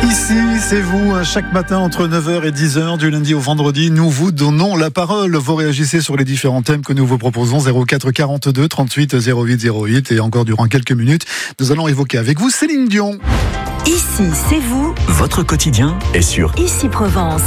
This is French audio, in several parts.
Ici, c'est vous, chaque matin entre 9h et 10h, du lundi au vendredi, nous vous donnons la parole. Vous réagissez sur les différents thèmes que nous vous proposons, 04 42 38 08 08. Et encore durant quelques minutes, nous allons évoquer avec vous Céline Dion. Ici, c'est vous. Votre quotidien est sur Ici Provence.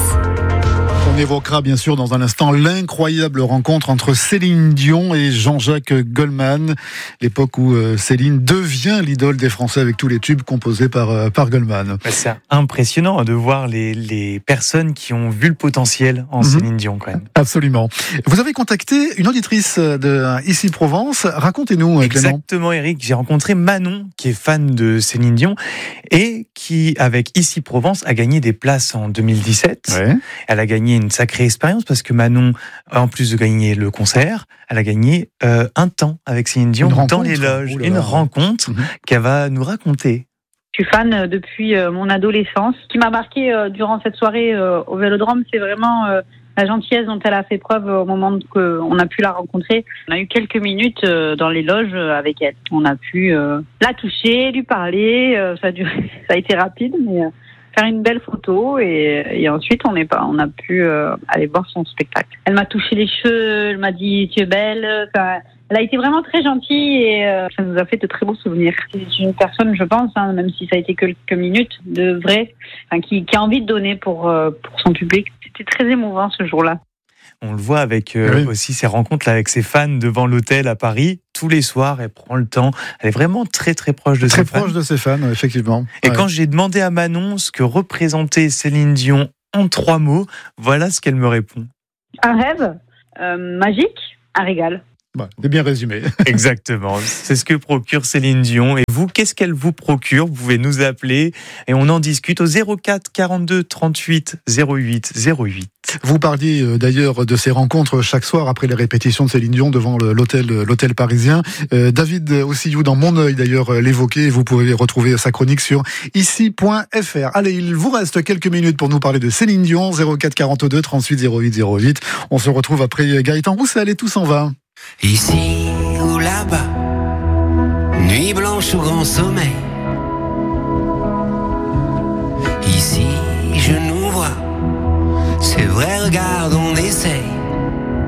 On évoquera bien sûr dans un instant l'incroyable rencontre entre Céline Dion et Jean-Jacques Goldman, l'époque où Céline devient l'idole des Français avec tous les tubes composés par Goldman. C'est impressionnant de voir les personnes qui ont vu le potentiel en Céline Dion quand même. Absolument. Vous avez contacté une auditrice de Ici Provence. Racontez-nous, Clément. Exactement, Eric. J'ai rencontré Manon, qui est fan de Céline Dion et qui, avec Ici Provence, a gagné des places en 2017. Ouais. Elle a gagné une sacrée expérience parce que Manon, en plus de gagner le concert, elle a gagné un temps avec Céline Dion dans les loges. Une rencontre qu'elle va nous raconter. Je suis fan depuis mon adolescence. Ce qui m'a marqué durant cette soirée au Vélodrome, c'est vraiment la gentillesse dont elle a fait preuve au moment qu'on a pu la rencontrer. On a eu quelques minutes dans les loges avec elle. On a pu la toucher, lui parler. Ça a été rapide, mais faire une belle photo et ensuite on a pu aller voir son spectacle. Elle m'a touché les cheveux, elle m'a dit tu es belle. Elle a été vraiment très gentille et ça nous a fait de très beaux souvenirs. C'est une personne, je pense, même si ça a été que quelques minutes, de vrai, qui a envie de donner pour son public. C'était très émouvant ce jour-là. On le voit avec aussi ses rencontres là, avec ses fans devant l'hôtel à Paris. Tous les soirs, elle prend le temps. Elle est vraiment très très proche de ses fans. Très proche de ses fans, effectivement. Et quand j'ai demandé à Manon ce que représentait Céline Dion en 3 mots, voilà ce qu'elle me répond. Un rêve magique, un régal. C'est bien résumé. Exactement. C'est ce que procure Céline Dion. Et vous, qu'est-ce qu'elle vous procure ? Vous pouvez nous appeler et on en discute au 04 42 38 08 08. Vous parliez d'ailleurs de ces rencontres chaque soir après les répétitions de Céline Dion devant l'hôtel parisien. David Ossillou dans Mon Œil d'ailleurs l'évoquait. Vous pouvez retrouver sa chronique sur ici.fr. Allez, il vous reste quelques minutes pour nous parler de Céline Dion. 04 42 38 08 08. On se retrouve après Gaëtan Roussel et tout s'en va. Ici ou là-bas, nuit blanche ou grand sommeil. Ici je nous vois, c'est vrai, regarde, on essaye.